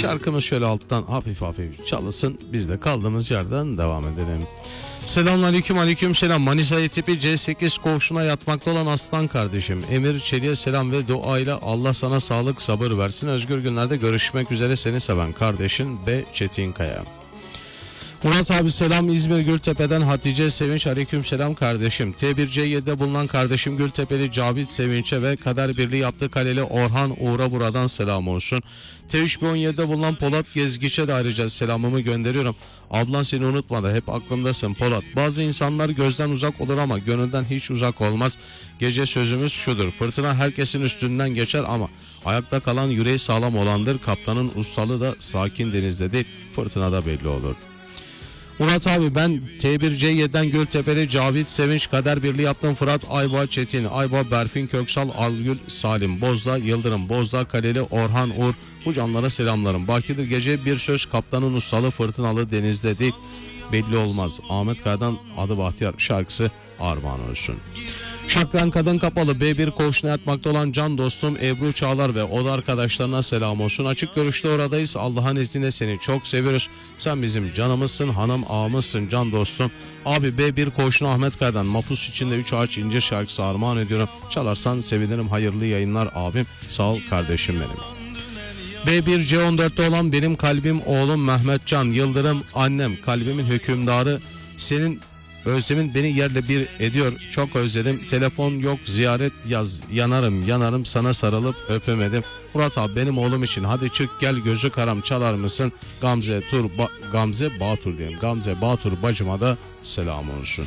Şarkımız şöyle alttan hafif hafif çalısın. Biz de kaldığımız yerden devam edelim. Selamünaleyküm, aleyküm selam. Manisa tipi C8 koğuşuna yatmakta olan aslan kardeşim Emir Çelik'e selam ve duayla Allah sana sağlık sabır versin. Özgür günlerde görüşmek üzere, seni seven kardeşin B. Çetinkaya. Murat abi selam, İzmir Gültepe'den Hatice Sevinç, aleyküm selam kardeşim. T1C7'de bulunan kardeşim Gültepeli Cavit Sevinç'e ve Kader Birliği yaptığı kaleli Orhan Uğur'a buradan selam olsun. T3B17'de bulunan Polat Gezgiç'e de ayrıca selamımı gönderiyorum. Ablan seni unutmadı, hep aklımdasın Polat. Bazı insanlar gözden uzak olur ama gönülden hiç uzak olmaz. Gece sözümüz şudur: fırtına herkesin üstünden geçer ama ayakta kalan yüreği sağlam olandır. Kaptanın ustalığı da sakin denizde değil, fırtınada belli olur. Murat abi ben T1C7'den Gültepe'li Cavit Sevinç, Kader Birliği yaptığım Fırat Ayba Çetin, Ayba Berfin Köksal, Algül Salim, Bozdağ Yıldırım, Bozdağ Kaleli Orhan Uğur, bu canlara selamlarım. Bakidir gece bir söz, kaptanın ustalı fırtınalı denizde değil, belli olmaz. Ahmet Kaya'dan Adı Bahtiyar şarkısı armağan olsun. Şakran Kadın Kapalı B1 koğuşuna yatmakta olan can dostum Ebru Çağlar ve oda arkadaşlarına selam olsun. Açık görüşte oradayız. Allah'ın izniyle seni çok seviyoruz. Sen bizim canımızsın, hanım ağamızsın, can dostum. Abi B1 koğuşuna Ahmet Kaya'dan Mapus içinde 3 ağaç ince şarkısı armağan ediyorum. Çalarsan sevinirim. Hayırlı yayınlar abim. Sağ ol kardeşim benim. B1C14'te olan benim kalbim oğlum Mehmetcan Yıldırım, annem kalbimin hükümdarı, senin özlemin beni yerle bir ediyor. Çok özledim. Telefon yok, ziyaret yaz. Yanarım sana sarılıp öpemedim. Murat abi benim oğlum için hadi çık gel gözü karam çalar mısın? Gamze Batur diyeyim. Gamze Batur bacıma da selam olsun.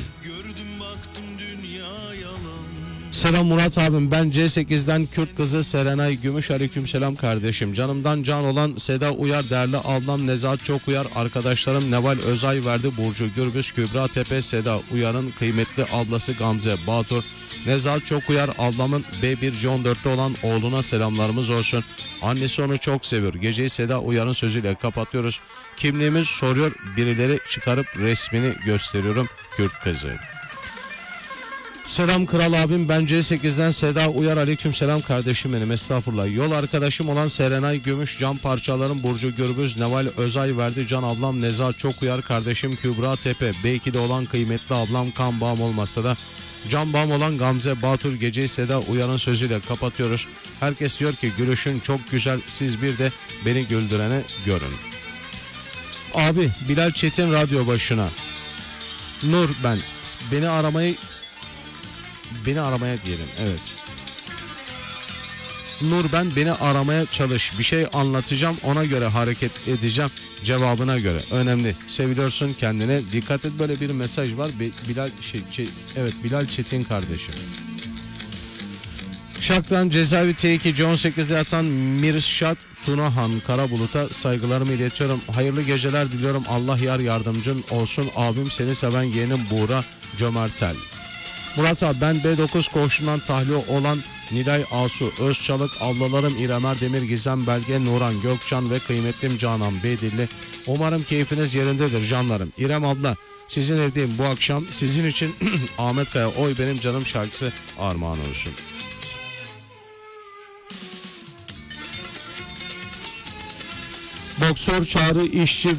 Selam Murat abim, ben C8'den Kürt kızı Serenay Gümüş, aleyküm selam kardeşim. Canımdan can olan Seda Uyar, değerli ablam Nezahat Çok Uyar, arkadaşlarım Neval Özay verdi, Burcu Gürbüz, Kübra Tepe, Seda Uyar'ın kıymetli ablası Gamze Batur, Nezahat Çok Uyar ablamın B1C14'te olan oğluna selamlarımız olsun. Annesi onu çok seviyor. Geceyi Seda Uyar'ın sözüyle kapatıyoruz. Kimliğimiz soruyor, birileri çıkarıp resmini gösteriyorum. Kürt kızı. Selam kral abim, ben C8'den Seda Uyar, aleyküm selam kardeşim benim, estağfurullah. Yol arkadaşım olan Serenay Gümüş, can parçalarım Burcu Gürbüz, Neval Özay verdi, can ablam Nezahat Çok Uyar, kardeşim Kübra Tepe, belki de olan kıymetli ablam, kan bağım olmasa da can bağım olan Gamze Batur. Geceyi Seda Uyar'ın sözüyle kapatıyoruz. Herkes diyor ki gülüşün çok güzel, siz bir de beni güldürene görün. Abi Bilal Çetin radyo başına. Nur ben, beni aramaya diyelim, evet. Nur ben, beni aramaya çalış. Bir şey anlatacağım, ona göre hareket edeceğim, cevabına göre. Önemli. Seviliyorsun, kendine dikkat et. Böyle bir mesaj var. Bilal Çetin kardeşim. Şakran cezaevi T2 C18'de yatan Mirşat Tunahan Karabulut'a saygılarımı iletiyorum. Hayırlı geceler diliyorum. Allah yar yardımcın olsun. Abim seni seven yeğenim Buğra Cömertel. Murat abi ben B9 koğuşundan tahliye olan Nilay Asu Özçalık, ablalarım İrem Erdemir, Gizem Belge, Nuran Gökçan ve kıymetlim Canan Beydilli. Umarım keyfiniz yerindedir canlarım. İrem abla, sizin evdeyim bu akşam, sizin için Ahmet Kaya Oy Benim Canım şarkısı armağan olsun. Boksör Çağrı İşçi